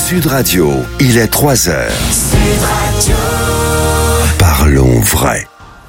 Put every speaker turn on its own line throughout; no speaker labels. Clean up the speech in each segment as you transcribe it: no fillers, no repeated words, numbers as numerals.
Sud Radio, il est 3h. Sud Radio. Parlons vrai.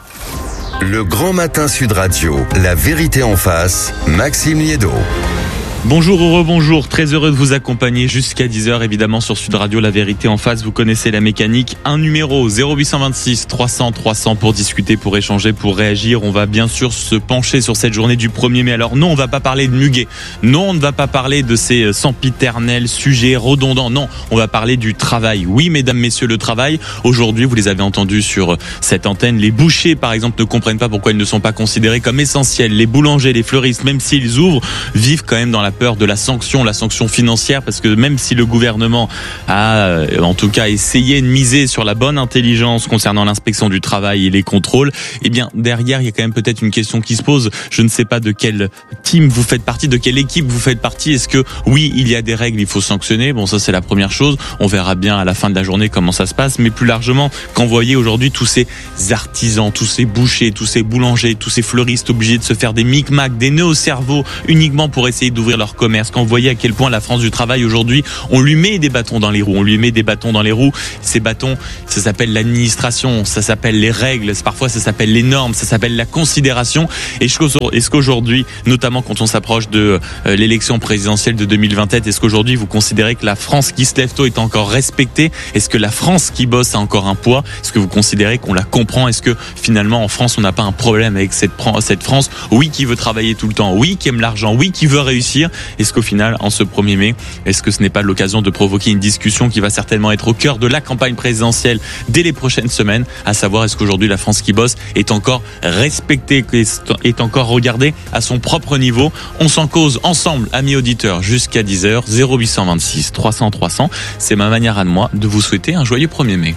Le grand matin Sud Radio, la vérité en face, Maxime Liédot.
Bonjour ou rebonjour, très heureux de vous accompagner jusqu'à 10h évidemment sur Sud Radio, la vérité en face, vous connaissez la mécanique, un numéro 0826 300 300 pour discuter, pour échanger, pour réagir. On va bien sûr se pencher sur cette journée du 1er mai. Alors non, on va pas parler de muguet, non on ne va pas parler de ces sempiternels sujets redondants, non, on va parler du travail. Oui mesdames, messieurs, le travail, aujourd'hui vous les avez entendus sur cette antenne, les bouchers par exemple ne comprennent pas pourquoi ils ne sont pas considérés comme essentiels, les boulangers, les fleuristes, même s'ils ouvrent, vivent quand même dans la peur de la sanction financière, parce que même si le gouvernement a en tout cas essayé de miser sur la bonne intelligence concernant l'inspection du travail et les contrôles, eh bien derrière il y a quand même peut-être une question qui se pose. Je ne sais pas de quel team vous faites partie, de quelle équipe vous faites partie. Est-ce que oui, il y a des règles, il faut sanctionner, bon ça c'est la première chose, on verra bien à la fin de la journée comment ça se passe, mais plus largement quand vous voyez aujourd'hui tous ces artisans, tous ces bouchers, tous ces boulangers, tous ces fleuristes obligés de se faire des micmacs, des nœuds au cerveau uniquement pour essayer d'ouvrir leur commerce, quand vous voyez à quel point la France du travail aujourd'hui, on lui met des bâtons dans les roues, ces bâtons, ça s'appelle l'administration, ça s'appelle les règles, parfois ça s'appelle les normes, ça s'appelle la considération. Est-ce qu'aujourd'hui, notamment quand on s'approche de l'élection présidentielle de 2027, est-ce qu'aujourd'hui vous considérez que la France qui se lève tôt est encore respectée? Est-ce que la France qui bosse a encore un poids? Est-ce que vous considérez qu'on la comprend? Est-ce que finalement en France on n'a pas un problème avec cette France, oui, qui veut travailler tout le temps, oui, qui aime l'argent, oui, qui veut réussir? Est-ce qu'au final, en ce 1er mai, est-ce que ce n'est pas l'occasion de provoquer une discussion qui va certainement être au cœur de la campagne présidentielle dès les prochaines semaines, à savoir est-ce qu'aujourd'hui la France qui bosse est encore respectée, est encore regardée à son propre niveau? On s'en cause ensemble, amis auditeurs, jusqu'à 10h, 0826 300 300. C'est ma manière à moi de vous souhaiter un joyeux 1er mai.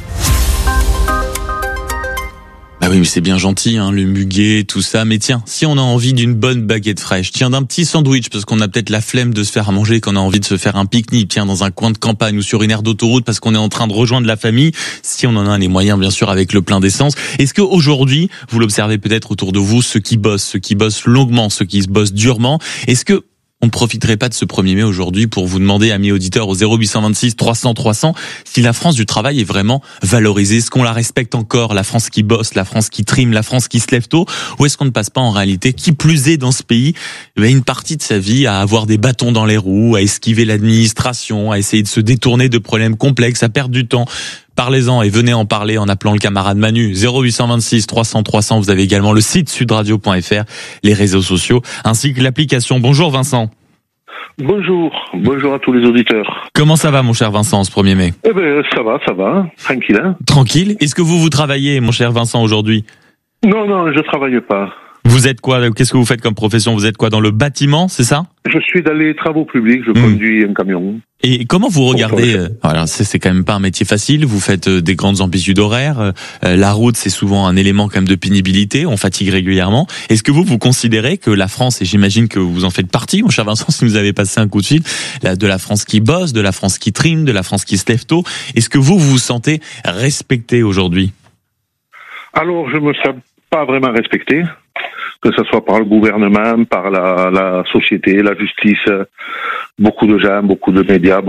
Ah oui, mais c'est bien gentil, hein, le muguet, tout ça. Mais tiens, si on a envie d'une bonne baguette fraîche, tiens, d'un petit sandwich, parce qu'on a peut-être la flemme de se faire à manger, qu'on a envie de se faire un pique-nique, tiens, dans un coin de campagne ou sur une aire d'autoroute, parce qu'on est en train de rejoindre la famille, si on en a les moyens, bien sûr, avec le plein d'essence. Est-ce que aujourd'hui, vous l'observez peut-être autour de vous, ceux qui bossent longuement, ceux qui bossent durement, est-ce que on ne profiterait pas de ce 1er mai aujourd'hui pour vous demander, amis auditeurs, au 0826 300 300, si la France du travail est vraiment valorisée? Est-ce qu'on la respecte encore, la France qui bosse, la France qui trime, la France qui se lève tôt? Ou est-ce qu'on ne passe pas en réalité, qui plus est dans ce pays, une partie de sa vie à avoir des bâtons dans les roues, à esquiver l'administration, à essayer de se détourner de problèmes complexes, à perdre du temps? Parlez-en et venez en parler en appelant le camarade Manu. 0826 300 300. Vous avez également le site sudradio.fr, les réseaux sociaux, ainsi que l'application. Bonjour Vincent.
Bonjour à tous les auditeurs.
Comment ça va mon cher Vincent ce 1er mai?
Eh ben ça va, tranquille. Hein.
Tranquille. Est-ce que vous travaillez mon cher Vincent aujourd'hui?
Non, je travaille pas.
Vous êtes quoi? Qu'est-ce que vous faites comme profession? Vous êtes quoi, dans le bâtiment, c'est ça?
Je suis dans les travaux publics, je conduis un camion.
Et comment vous regardez, alors c'est quand même pas un métier facile, vous faites des grandes amplitudes horaires, la route c'est souvent un élément quand même de pénibilité, on fatigue régulièrement. Est-ce que vous considérez que la France, et j'imagine que vous en faites partie, mon cher Vincent, si vous avez passé un coup de fil, de la France qui bosse, de la France qui trime, de la France qui se lève tôt, est-ce que vous vous sentez respecté aujourd'hui?
Alors je me sens pas vraiment respecté, que ce soit par le gouvernement, par la société, la justice, beaucoup de gens, beaucoup de médias,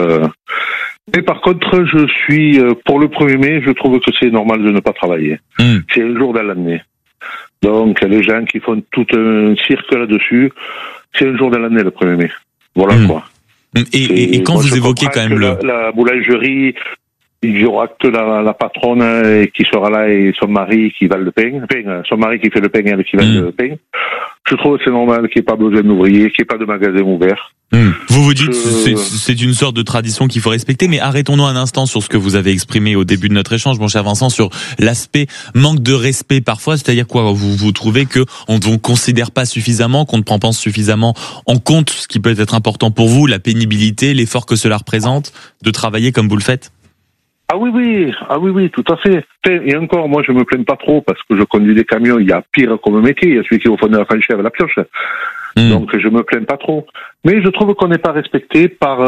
Mais par contre, je suis, pour le 1er mai, je trouve que c'est normal de ne pas travailler. C'est un jour dans l'année. Donc, les gens qui font tout un cirque là-dessus, c'est un jour dans l'année, le 1er mai. Voilà, quoi.
Et quand vous évoquez quand même
la boulangerie, il y aura que la patronne qui sera là et son mari qui vend le pain. Son mari qui fait le pain et elle qui vend le pain. Je trouve que c'est normal qu'il n'y ait pas besoin d'ouvriers, qu'il n'y ait pas de magasin ouvert.
Vous dites c'est une sorte de tradition qu'il faut respecter, mais arrêtons-nous un instant sur ce que vous avez exprimé au début de notre échange, mon cher Vincent, sur l'aspect manque de respect parfois, c'est-à-dire quoi? Vous trouvez que on ne considère pas suffisamment, qu'on ne prend pas suffisamment en compte ce qui peut être important pour vous, la pénibilité, l'effort que cela représente de travailler comme vous le faites?
Ah oui, tout à fait. Et encore, moi, je me plains pas trop parce que je conduis des camions. Il y a pire comme métier. Il y a celui qui est au fond de la franchise avec la pioche. Donc, je me plains pas trop. Mais je trouve qu'on n'est pas respecté par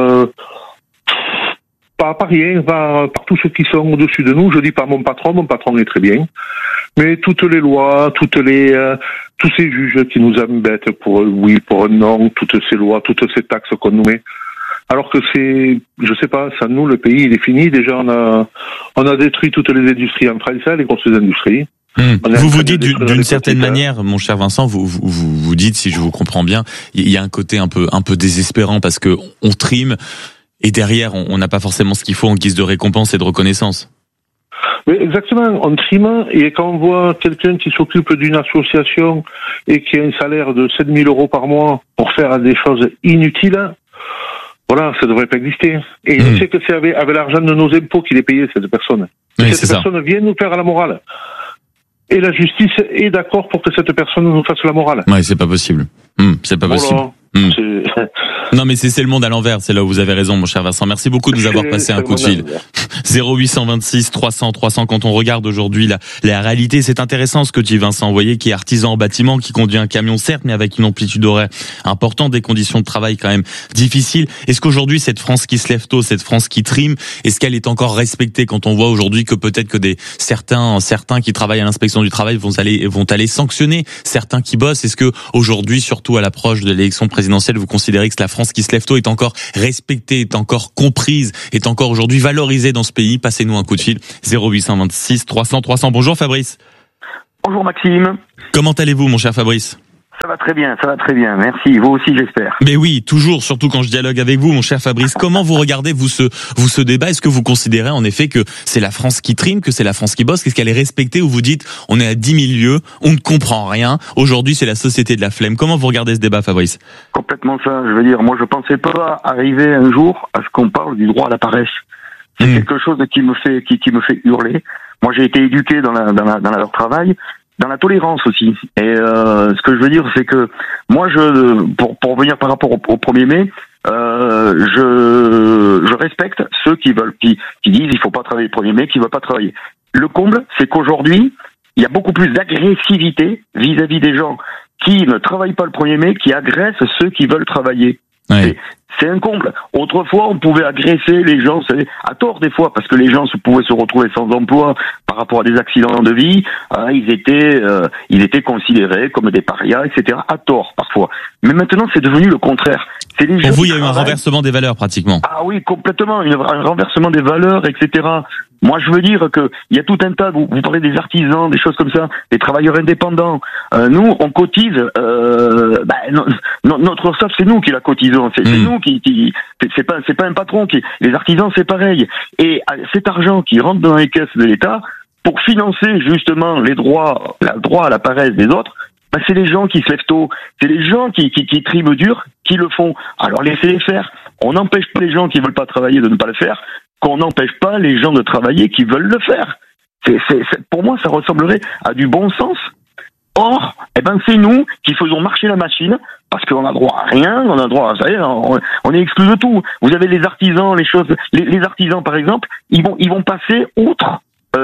rien, par tous ceux qui sont au-dessus de nous. Je dis pas mon patron est très bien. Mais toutes les lois, tous ces juges qui nous embêtent pour un oui, pour un non, toutes ces lois, toutes ces taxes qu'on nous met. Alors que je sais pas, ça nous, le pays, il est fini. Déjà, on a détruit toutes les industries en France, les grosses industries.
Vous vous dites d'une certaine manière, mon cher Vincent, vous dites, si je vous comprends bien, il y a un côté un peu désespérant parce que on trime et derrière on n'a pas forcément ce qu'il faut en guise de récompense et de reconnaissance.
Mais exactement, on trime et quand on voit quelqu'un qui s'occupe d'une association et qui a un salaire de 7 000 euros par mois pour faire des choses inutiles, voilà, ça devrait pas exister. Et on sait que c'est avec l'argent de nos impôts qu'il est payé, cette personne.
Oui,
cette personne vient nous faire à la morale. Et la justice est d'accord pour que cette personne nous fasse la morale.
Ouais, c'est pas possible. C'est pas possible. Non, mais c'est le monde à l'envers. C'est là où vous avez raison, mon cher Vincent. Merci beaucoup de nous avoir passé un coup de fil. 0826 300 300. Quand on regarde aujourd'hui la réalité, c'est intéressant ce que dit Vincent. Vous voyez, qui est artisan en bâtiment, qui conduit un camion, certes, mais avec une amplitude horaire importante, des conditions de travail quand même difficiles. Est-ce qu'aujourd'hui, cette France qui se lève tôt, cette France qui trime, est-ce qu'elle est encore respectée quand on voit aujourd'hui que peut-être que certains qui travaillent à l'inspection du travail vont aller sanctionner certains qui bossent? Est-ce que aujourd'hui, surtout à l'approche de l'élection présidentielle, vous considérez que la France qui se lève tôt est encore respectée, est encore comprise, est encore aujourd'hui valorisée dans ce pays? Passez-nous un coup de fil. 0826 300 300. Bonjour Fabrice.
Bonjour Maxime.
Comment allez-vous, mon cher Fabrice?
Ça va très bien, merci. Vous aussi, j'espère.
Mais oui, toujours, surtout quand je dialogue avec vous, mon cher Fabrice. Comment vous regardez, vous, ce débat? Est-ce que vous considérez, en effet, que c'est la France qui trime, que c'est la France qui bosse? Est-ce qu'elle est respectée, ou vous dites, on est à 10 000 lieues, on ne comprend rien, aujourd'hui, c'est la société de la flemme? Comment vous regardez ce débat, Fabrice?
Complètement ça, je veux dire, moi, je pensais pas arriver un jour à ce qu'on parle du droit à la paresse. C'est quelque chose qui me fait hurler. Moi, j'ai été éduqué dans leur travail, dans la tolérance aussi. Et ce que je veux dire, c'est que moi, pour revenir par rapport au 1er mai, je respecte ceux qui disent il faut pas travailler le 1er mai, qui veulent pas travailler. Le comble, c'est qu'aujourd'hui, il y a beaucoup plus d'agressivité vis-à-vis des gens qui ne travaillent pas le 1er mai, qui agressent ceux qui veulent travailler.
Ouais.
C'est un comble. Autrefois, on pouvait agresser les gens, à tort des fois, parce que les gens pouvaient se retrouver sans emploi par rapport à des accidents de vie. Ils étaient considérés comme des parias, etc. À tort parfois. Mais maintenant, c'est devenu le contraire. C'est les gens.
Pour vous, il y a eu un renversement des valeurs pratiquement.
Ah oui, complètement, un renversement des valeurs, etc. Moi, je veux dire que il y a tout un tas. Vous parlez des artisans, des choses comme ça, des travailleurs indépendants. Nous, on cotise. Notre URSSAF, c'est nous qui la cotisons. C'est nous qui c'est pas un patron qui. Les artisans, c'est pareil. Et cet argent qui rentre dans les caisses de l'État pour financer justement le droit à la paresse des autres, c'est les gens qui se lèvent tôt, c'est les gens qui triment dur, qui le font. Alors laissez-les faire. On n'empêche pas les gens qui veulent pas travailler de ne pas le faire, qu'on n'empêche pas les gens de travailler qui veulent le faire. Pour moi, ça ressemblerait à du bon sens. Or, c'est nous qui faisons marcher la machine, parce qu'on a droit à rien, on a droit à, ça y est, on est exclu de tout. Vous avez les artisans, les artisans par exemple, ils vont passer outre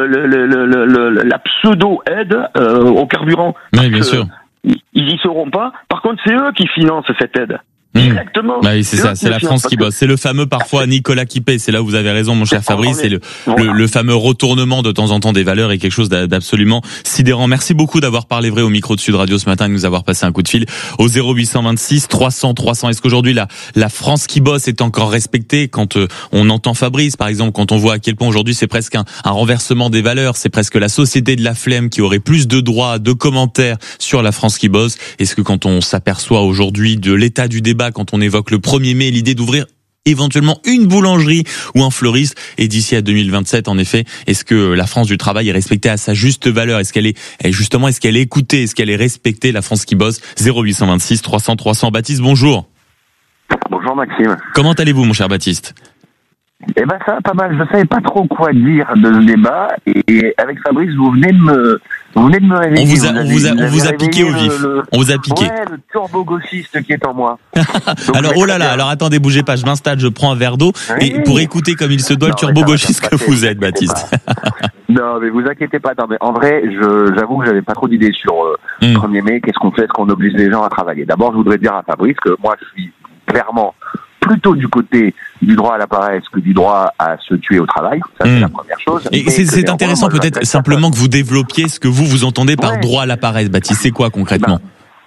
la pseudo-aide au carburant.
Oui, bien sûr.
Ils y seront pas. Par contre, c'est eux qui financent cette aide. Directement.
Bah oui, c'est ça, c'est la France qui bosse. C'est le fameux parfois Nicolas qui paie. C'est là où vous avez raison, mon cher Fabrice. C'est le fameux retournement de temps en temps des valeurs et quelque chose d'absolument sidérant. Merci beaucoup d'avoir parlé vrai au micro de Sud Radio ce matin et de nous avoir passé un coup de fil au 0826 300 300. Est-ce qu'aujourd'hui la France qui bosse est encore respectée? Quand on entend Fabrice, par exemple, quand on voit à quel point aujourd'hui c'est presque un renversement des valeurs, c'est presque la société de la flemme qui aurait plus de droits, de commentaires sur la France qui bosse. Est-ce que quand on s'aperçoit aujourd'hui de l'état du débat, quand on évoque le 1er mai, l'idée d'ouvrir éventuellement une boulangerie ou un fleuriste, et d'ici à 2027, en effet, est-ce que la France du travail est respectée à sa juste valeur? Est-ce qu'elle est écoutée? Est-ce qu'elle est respectée, la France qui bosse? 0826 300 300. Baptiste, bonjour.
Bonjour Maxime.
Comment allez-vous, mon cher Baptiste?
Ça va pas mal. Je savais pas trop quoi dire de ce débat, et avec Fabrice, vous venez de me réveiller.
On vous a piqué au vif. On vous a piqué.
Ouais, le turbo-gauchiste qui est en moi.
Alors, oh là là, alors attendez, bougez pas, je m'installe, je prends un verre d'eau, et pour écouter comme il se doit le turbo-gauchiste que vous êtes, Baptiste.
Non, mais vous inquiétez pas. Non, mais en vrai, j'avoue que j'avais pas trop d'idées sur le 1er mai. Qu'est-ce qu'on fait? Est-ce qu'on oblige les gens à travailler? D'abord, je voudrais dire à Fabrice que moi, je suis clairement plutôt du côté du droit à la paresse que du droit à se tuer au travail. Ça, c'est la première chose.
Et c'est intéressant peut-être simplement que vous développiez ce que vous entendez par droit à la paresse, Baptiste. C'est quoi concrètement?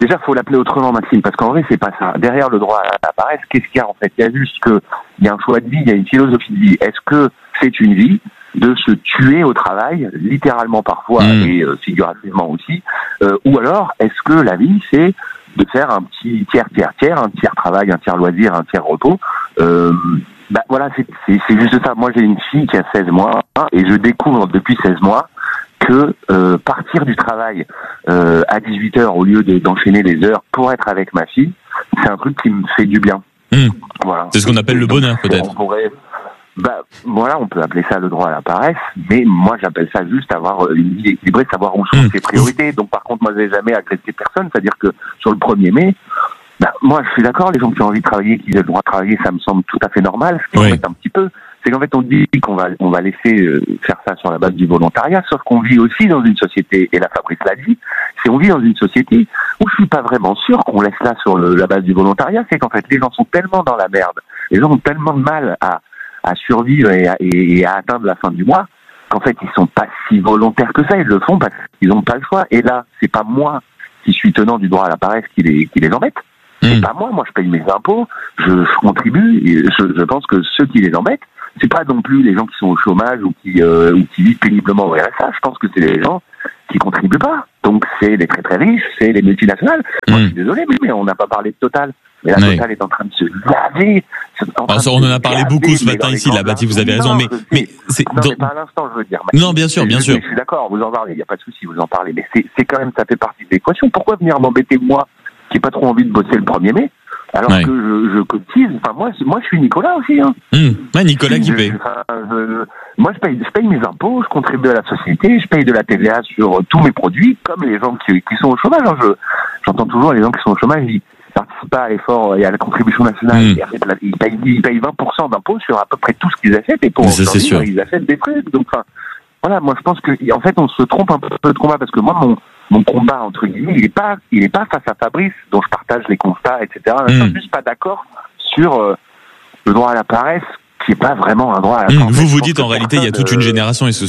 déjà, faut l'appeler autrement, Maxime, parce qu'en vrai, c'est pas ça. Derrière le droit à la paresse, qu'est-ce qu'il y a en fait? Il y a juste il y a un choix de vie, il y a une philosophie de vie. Est-ce que c'est une vie de se tuer au travail, littéralement parfois et figurativement aussi, ou alors est-ce que la vie c'est de faire un petit tiers, un tiers travail, un tiers loisir, un tiers repos? Voilà, c'est juste ça. Moi j'ai une fille qui a 16 mois et je découvre depuis 16 mois que partir du travail à 18h au lieu d'enchaîner les heures pour être avec ma fille, c'est un truc qui me fait du bien. Voilà.
C'est ce qu'on appelle le bonheur peut-être.
On peut appeler ça le droit à la paresse, mais moi j'appelle ça juste avoir une vie équilibrée, savoir où sont ses priorités. Donc par contre, moi je n'ai jamais agressé personne, c'est-à-dire que sur le 1er mai, moi je suis d'accord, les gens qui ont envie de travailler, qui ont le droit de travailler, ça me semble tout à fait normal. Ce qui m'embête un petit peu, c'est qu'en fait on dit qu'on va laisser faire ça sur la base du volontariat, sauf qu'on vit aussi dans une société, et la Fabrice l'a dit, on vit dans une société où je suis pas vraiment sûr qu'on laisse là sur la base du volontariat, c'est qu'en fait les gens sont tellement dans la merde, les gens ont tellement de mal à survivre et à atteindre la fin du mois, qu'en fait, ils sont pas si volontaires que ça, ils le font parce qu'ils n'ont pas le choix. Et là, c'est pas moi qui suis tenant du droit à la paresse qui les embête. C'est pas moi je paye mes impôts, je contribue, et je pense que ceux qui les embêtent, c'est pas non plus les gens qui sont au chômage ou qui vivent péniblement au RSA, je pense que c'est les gens qui contribuent pas. Donc c'est les très très riches, c'est les multinationales. Moi je suis désolé, mais on n'a pas parlé de Total. Mais la Total est en train de se laver.
On en a parlé beaucoup ce matin ici, là, Baptiste, vous avez raison, mais c'est...
Non, mais pas à l'instant, je veux dire.
Non, bien sûr.
Je suis d'accord, vous en parlez, il n'y a pas de souci, vous en parlez, mais c'est quand même, ça fait partie de l'équation. Pourquoi venir m'embêter, moi, qui n'ai pas trop envie de bosser le 1er mai, alors que je cotise? Enfin, moi, je suis Nicolas aussi, hein.
Nicolas qui paye.
Moi, je paye mes impôts, je contribue à la société, je paye de la TVA sur tous mes produits, comme les gens qui sont au chômage, hein. J'entends toujours les gens qui sont au chômage, ils participent pas à l'effort et à la contribution nationale. Ils payent 20% d'impôts sur à peu près tout ce qu'ils achètent, et pour vivre, ils achètent des trucs. Donc, voilà, moi je pense que en fait on se trompe un peu de combat, parce que moi mon combat entre guillemets, il est pas face à Fabrice, dont je partage les constats, etc. Je suis juste pas d'accord sur le droit à la paresse, qui est pas vraiment un droit à la paresse.
Vous dites en réalité il y a toute une génération, et c'est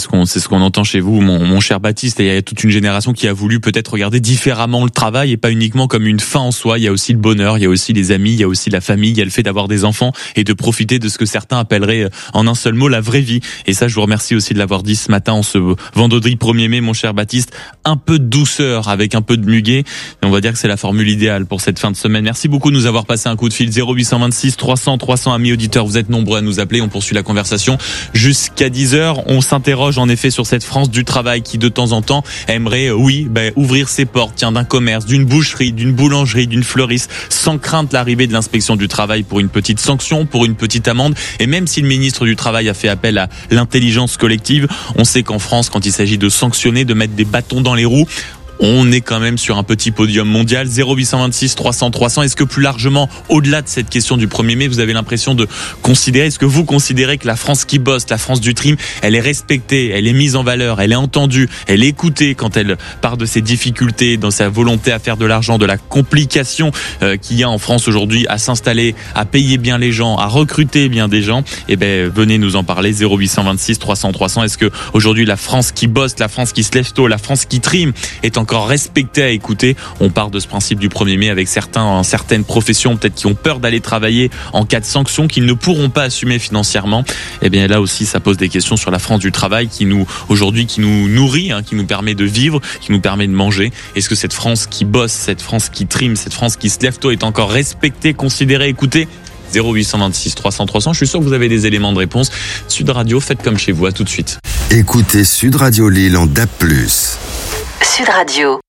ce qu'on entend chez vous, mon cher Baptiste, et il y a toute une génération qui a voulu peut-être regarder différemment le travail, et pas uniquement comme une fin en soi. Il y a aussi le bonheur, il y a aussi les amis, il y a aussi la famille, il y a le fait d'avoir des enfants et de profiter de ce que certains appelleraient en un seul mot la vraie vie. Et ça, je vous remercie aussi de l'avoir dit ce matin, en ce vendredi 1er mai, mon cher Baptiste. Un peu de douceur avec un peu de muguet, et on va dire que c'est la formule idéale pour cette fin de semaine. Merci beaucoup de nous avoir passé un coup de fil. 0826 300 300, amis auditeurs, vous êtes nombreux à nous appeler. On poursuit la conversation jusqu'à 10h. On s'interroge en effet sur cette France du travail qui de temps en temps aimerait ouvrir ses portes, d'un commerce, d'une boucherie, d'une boulangerie, d'une fleuriste, sans crainte l'arrivée de l'inspection du travail pour une petite sanction, pour une petite amende. Et même si le ministre du Travail a fait appel à l'intelligence collective, on sait qu'en France, quand il s'agit de sanctionner, de mettre des bâtons dans les roues, on est quand même sur un petit podium mondial. 0826 300 300. Est-ce que plus largement, au-delà de cette question du 1er mai, vous avez l'impression de considérer, est-ce que vous considérez que la France qui bosse, la France du trim, elle est respectée, elle est mise en valeur, elle est entendue, elle est écoutée quand elle part de ses difficultés, dans sa volonté à faire de l'argent, de la complication qu'il y a en France aujourd'hui à s'installer, à payer bien les gens, à recruter bien des gens? Venez nous en parler. 0826 300 300. Est-ce que aujourd'hui la France qui bosse, la France qui se lève tôt, la France qui trim est encore respecté à écouter? On part de ce principe du 1er mai avec certaines professions peut-être qui ont peur d'aller travailler en cas de sanctions, qu'ils ne pourront pas assumer financièrement. Là aussi, ça pose des questions sur la France du travail qui nous nourrit, qui nous permet de vivre, qui nous permet de manger. Est-ce que cette France qui bosse, cette France qui trime, cette France qui se lève tôt est encore respectée, considérée, écoutée? 0826 300 300. Je suis sûr que vous avez des éléments de réponse. Sud Radio, faites comme chez vous. À tout de suite.
Écoutez Sud Radio Lille en DAB+.
Sud Radio.